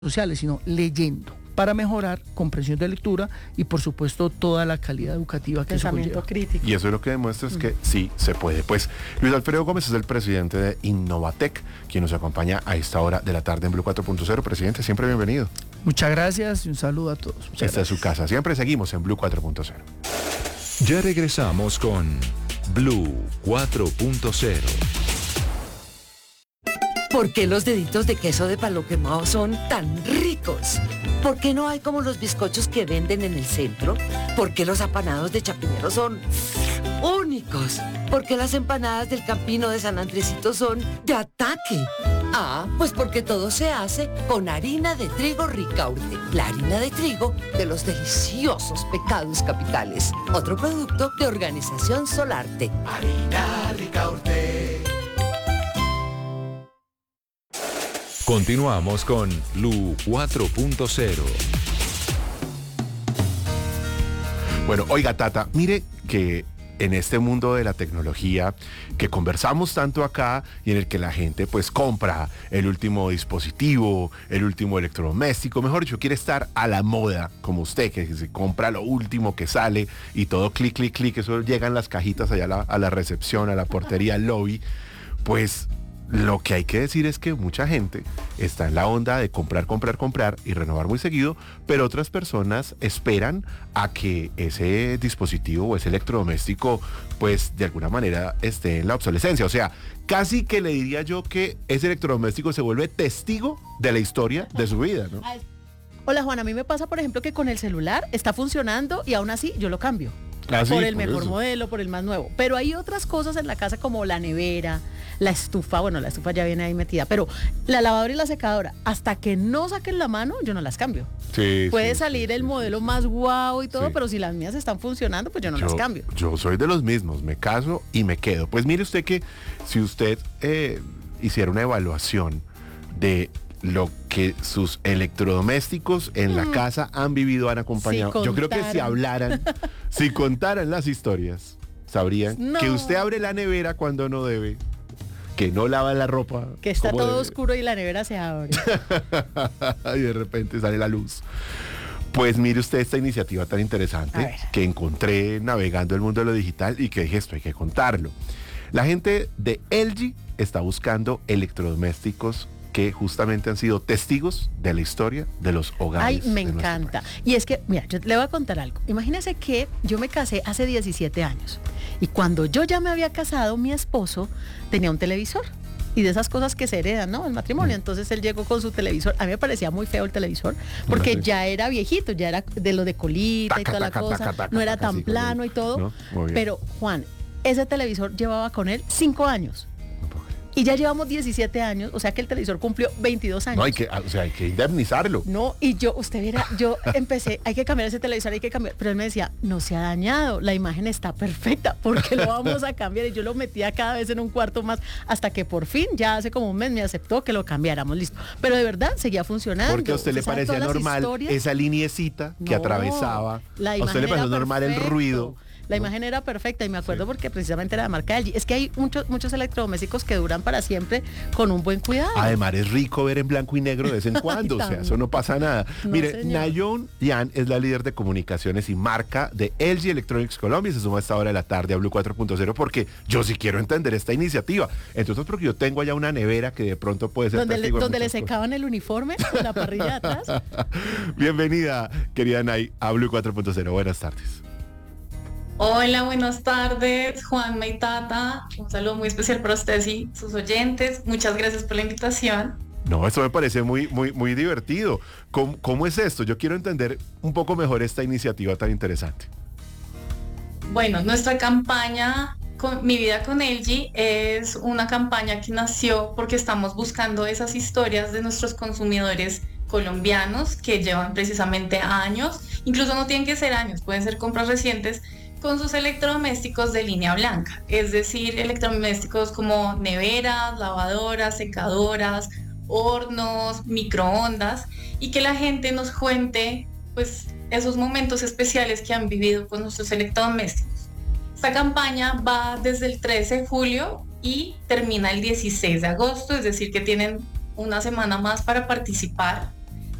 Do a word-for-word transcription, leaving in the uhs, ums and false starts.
sociales, sino leyendo, para mejorar comprensión de lectura y por supuesto toda la calidad educativa que eso Pensamiento conlleva. crítico. Y eso lo que demuestra es que sí se puede. Pues Luis Alfredo Gómez es el presidente de Innovatec, quien nos acompaña a esta hora de la tarde en Blue cuatro punto cero. Presidente, siempre bienvenido. Muchas gracias y un saludo a todos. Muchas Esta gracias. es su casa. Siempre seguimos en Blue cuatro punto cero. Ya regresamos con Blue cuatro punto cero. ¿Por qué los deditos de queso de palo quemado son tan ricos? ¿Por qué no hay como los bizcochos que venden en el centro? ¿Por qué los apanados de Chapinero son únicos? ¿Por qué las empanadas del Campino de San Andresito son de ataque? Ah, pues porque todo se hace con harina de trigo Ricaurte, la harina de trigo de los deliciosos pecados capitales. Otro producto de Organización Solarte. Harina Ricaurte. Continuamos con Blue cuatro punto cero. Bueno, oiga, Tata, mire que en este mundo de la tecnología que conversamos tanto acá y en el que la gente pues compra el último dispositivo, el último electrodoméstico, mejor dicho, quiere estar a la moda, como usted, que se compra lo último que sale y todo clic, clic, clic, eso llegan las cajitas allá a la, a la recepción, a la portería, al lobby, pues lo que hay que decir es que mucha gente está en la onda de comprar, comprar, comprar y renovar muy seguido, pero otras personas esperan a que ese dispositivo o ese electrodoméstico, pues de alguna manera esté en la obsolescencia. O sea, casi que le diría yo que ese electrodoméstico se vuelve testigo de la historia de su vida, ¿no? Hola Juan, a mí me pasa por ejemplo que con el celular está funcionando y aún así yo lo cambio. Ah, sí, por el por mejor eso. modelo, por el más nuevo. Pero hay otras cosas en la casa como la nevera, la estufa, bueno, la estufa ya viene ahí metida, pero la lavadora y la secadora, hasta que no saquen la mano, yo no las cambio. Sí, Puede sí, salir sí, el sí, modelo sí. más guau y todo, Sí. pero si las mías están funcionando, pues yo no yo, las cambio. Yo soy de los mismos, me caso y me quedo. Pues mire usted que si usted eh, hiciera una evaluación de lo que sus electrodomésticos en la casa han vivido, han acompañado, Si yo creo que si contaran. hablaran, si contaran las historias, sabrían No. que usted abre la nevera cuando no debe, que no lava la ropa Que está como todo debe, oscuro y la nevera se abre. y de repente sale la luz. Pues mire usted esta iniciativa tan A interesante ver. que encontré navegando el mundo de lo digital y que dije, esto hay que contarlo. La gente de L G está buscando electrodomésticos que justamente han sido testigos de la historia de los hogares. Ay, me de nuestro encanta. país. Y es que, mira, yo le voy a contar algo. Imagínese que yo me casé hace diecisiete años. Y cuando yo ya me había casado, mi esposo tenía un televisor. Y de esas cosas que se heredan, ¿no? El matrimonio. Entonces él llegó con su televisor. A mí me parecía muy feo el televisor, porque Bueno, sí. ya era viejito, ya era de lo de colita y Taca, toda la taca, cosa. taca, taca, No era taca, tan sí, con plano el- y todo. ¿no? Muy bien. Pero, Juan, ese televisor llevaba con él cinco años. No puedo creer. Y ya llevamos diecisiete años, o sea que el televisor cumplió veintidós años. No, hay que, o sea, hay que indemnizarlo. No, y yo, usted viera, yo empecé, hay que cambiar ese televisor, hay que cambiar, pero él me decía, no se ha dañado, la imagen está perfecta, ¿por qué lo vamos a cambiar? Y yo lo metía cada vez en un cuarto más, hasta que por fin, ya hace como un mes, me aceptó que lo cambiáramos, listo. Pero de verdad, seguía funcionando. Porque a usted le sabe parecía todas las normal historias? esa liniecita que No, atravesaba. la A imagen usted le pareció era normal el perfecto. ruido. La ¿no? imagen era perfecta y me acuerdo porque precisamente era de marca L G. Es que hay muchos muchos electrodomésticos que duran para siempre con un buen cuidado. Además es rico ver en blanco y negro de vez en cuando, o sea, también. eso no pasa nada. No, Mire, señor. Nayon Yan es la líder de comunicaciones y marca de L G Electronics Colombia y se suma a esta hora de la tarde a Blue cuatro punto cero porque yo sí quiero entender esta iniciativa. Entonces, porque yo tengo allá una nevera que de pronto puede ser donde le, testigo de donde le muchas cosas. secaban el uniforme con la parrilla de atrás. Bienvenida, querida Nay, a Blue cuatro punto cero. Buenas tardes. Hola, buenas tardes, Juanma y Tata. Un saludo muy especial para ustedes y sus oyentes. Muchas gracias por la invitación. No, esto me parece muy, muy, muy divertido. ¿Cómo, cómo es esto? Yo quiero entender un poco mejor esta iniciativa tan interesante. Bueno, nuestra campaña con Mi Vida con L G es una campaña que nació porque estamos buscando esas historias de nuestros consumidores colombianos que llevan precisamente años, incluso no tienen que ser años, pueden ser compras recientes, con sus electrodomésticos de línea blanca, es decir, electrodomésticos como neveras, lavadoras, secadoras, hornos, microondas, y que la gente nos cuente pues esos momentos especiales que han vivido con nuestros electrodomésticos. Esta campaña va desde el trece de julio y termina el dieciséis de agosto, es decir que tienen una semana más para participar.